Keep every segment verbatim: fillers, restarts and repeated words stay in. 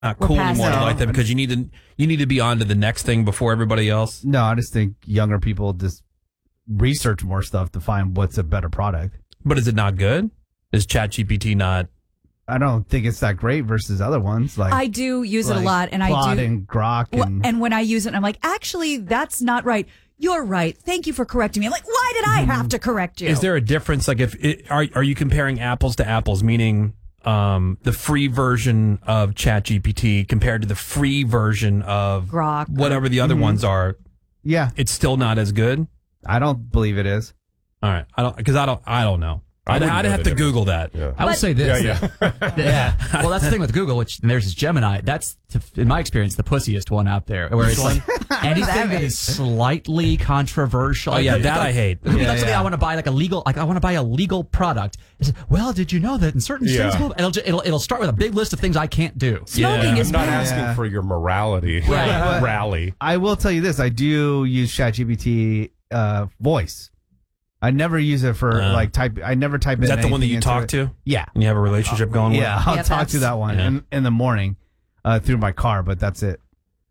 not cool anymore to No. like that because you need to you need to be on to the next thing before everybody else. No, I just think younger people just research more stuff to find what's a better product. But is it not good? Is ChatGPT not? I don't think it's that great versus other ones. Like I do use it a like lot, and I Claude do. and Grok Well, and, and when I use it, I'm like, actually, that's not right. You're right. Thank you for correcting me. I'm like, why did I have to correct you? Is there a difference? Like, if it, are are you comparing apples to apples? Meaning, um, the free version of ChatGPT compared to the free version of Grok, whatever the other Mhm. ones are. yeah, It's still not as good. I don't believe it is. All right, I don't because I don't I don't know. I I'd, wouldn't I'd know have the to Google that. Yeah. I will say this. Yeah, yeah. yeah. Well, that's the thing with Google, which and there's this Gemini. That's, to, in my experience, the pussiest one out there. Where it's like anything that is slightly controversial. Oh yeah, Like, that like, I hate. It'll be Yeah, like something yeah. I want to buy, like a legal, like I want to buy a legal product. It's, well, did you know that in certain Yeah. states, it'll, ju- it'll it'll start with a big list of things I can't do. Smoking Yeah. is I'm not bad. asking Yeah. for your morality Right. rally. I will tell you this: I do use ChatGPT uh, voice. I never use it for Uh, like type. I never type in. Is that the one that anything you into talk it. to? Yeah, And you have a relationship going yeah. with? I'll Yeah, talk to that's- that one Yeah. in, in the morning uh, through my car, but that's it.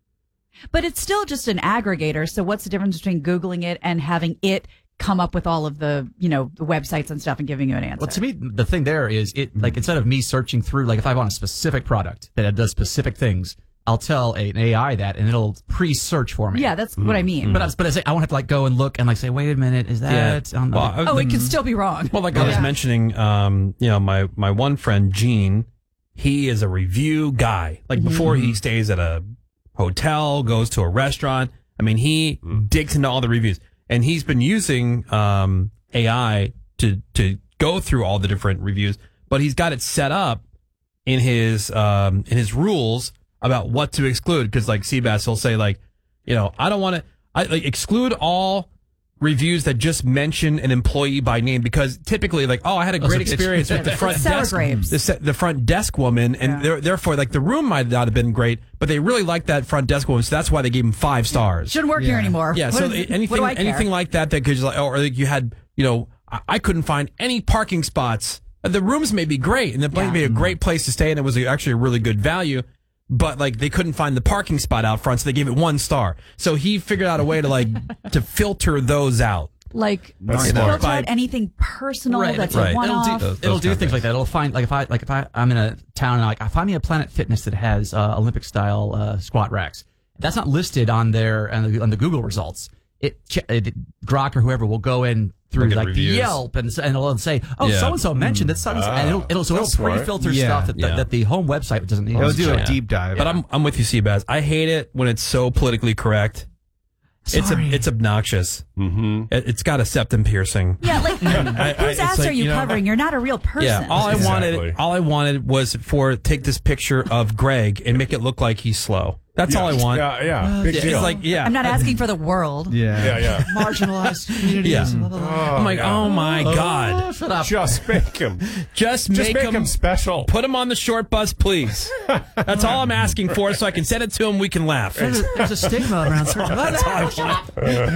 But it's still just an aggregator. So what's the difference between Googling it and having it come up with all of the, you know, the websites and stuff and giving you an answer? Well, to me, the thing there is it like instead of me searching through, like if I want a specific product that does specific things, I'll tell an A I that and it'll pre-search for me. Yeah, that's what I mean. But I, but I say I won't have to like go and look and like say, wait a minute, is that on the? Well, I- Oh, it can still be wrong. Well, like I was Yeah. mentioning, um, you know, my, my one friend, Gene, he is a review guy. Like before he stays at a hotel, goes to a restaurant. I mean, he digs into all the reviews and he's been using, um, A I to, to go through all the different reviews, but he's got it set up in his, um, in his rules about what to exclude. Cause like Seabass will say like, you know, I don't want to, I like exclude all reviews that just mention an employee by name because typically like, oh, I had a great it's- experience with the front sour desk, grapes. the, se- the front desk woman. And Yeah. they're- therefore like the room might not have been great, but they really liked that front desk woman. So that's why they gave him five stars. Shouldn't work here Yeah. anymore. Yeah. What So is- what anything, do I care? anything like that, that could just like, or like you had, you know, I, I couldn't find any parking spots. The rooms may be great and the place Yeah. may be a great place to stay and it was actually a really good value. But like they couldn't find the parking spot out front, so they gave it one star. So he figured out a way to like to filter those out. Like, That's filter smart. out anything personal Right, that's right. a one-off. It'll do, Those- it'll those do kind of things like that. It'll find like if I like if I I'm in a town and like I find me a Planet Fitness that has uh, Olympic style uh, squat racks. That's not listed on their on the, on the Google results. It, ch- it Grok or whoever will go in through Look at like reviews. the Yelp and s- and it'll say, oh, Yeah. so and so mentioned that. So and it'll, it'll so it'll That's smart. pre-filter Yeah. stuff that, Yeah. that that the home website doesn't need. It'll do Yeah. a deep dive. But I'm I'm with you, Seabass. I hate it when it's so politically correct. It's a, Sorry. it's obnoxious. Mm-hmm. It, it's got a septum piercing. Yeah, like, I- whose it's ass like, are you, you know- covering? You're not a real person. Yeah, all I Exactly. wanted, all I wanted was for take this picture of Greg and make it look like he's slow. That's all I want. Yeah, yeah. Big Yeah, deal. it's like, yeah, I'm not asking for the world. yeah. yeah, yeah. marginalized communities. Yeah. blah, blah, blah. I'm like, yeah. oh my god, Oh, shut up. Just make him. just Just make, make him, him special. put him on the short bus, please. That's all I'm asking for, so I can send it to him. We can laugh. There's a, there's a stigma around certain. That's all I want.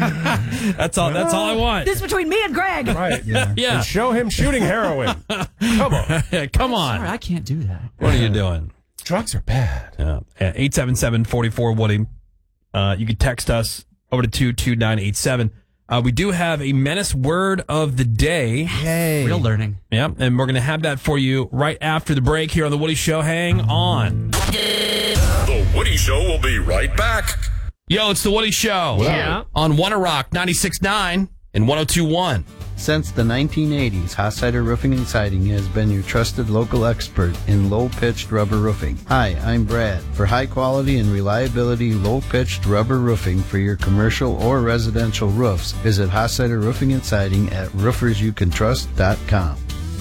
That's all. That's all I want. This is between me and Greg. Right. Yeah. And show him shooting heroin. Come on. Come on. Sorry, I can't do that. What are you doing? Drugs are bad. Yeah. eight seven seven, four four, Woody. Uh, you can text us over to two two nine eight seven. Uh, we do have a menace word of the day. Hey. Real learning. Yeah, and we're going to have that for you right after the break here on The Woody Show. Hang on. The Woody Show will be right back. Yo, it's The Woody Show. Yeah. On Wanna Rock ninety-six point nine and one oh two point one. Since the nineteen eighties, Hossider Roofing and Siding has been your trusted local expert in low-pitched rubber roofing. Hi, I'm Brad. For high quality and reliability low-pitched rubber roofing for your commercial or residential roofs, visit Hossider Roofing and Siding at roofers you can trust dot com.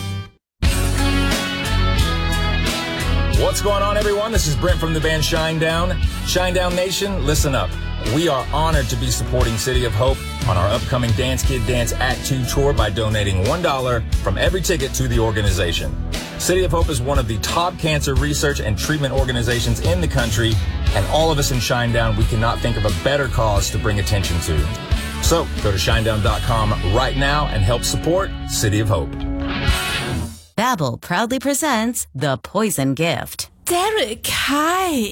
What's going on, everyone? This is Brent from the band Shinedown. Shinedown Nation, listen up. We are honored to be supporting City of Hope on our upcoming Dance Kid Dance Act two tour by donating one dollar from every ticket to the organization. City of Hope is one of the top cancer research and treatment organizations in the country, and all of us in Shinedown, we cannot think of a better cause to bring attention to. So, go to shinedown dot com right now and help support City of Hope. Babbel proudly presents The Poison Gift. Derek, hi.